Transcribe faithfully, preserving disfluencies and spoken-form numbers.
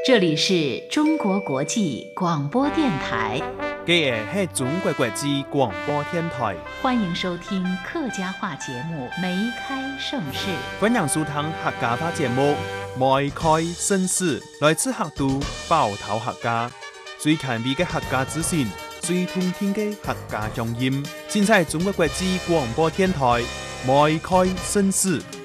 这里是中国国际广播电台。 这个是中国国际广播电台， 欢迎收听客家话节目《梅开盛世》。 欢迎收听客家话节目《梅开盛世》，来自客都包头客家，最前卫的客家资讯，最通天的客家乡音，尽在中国国际广播电台《梅开盛世》。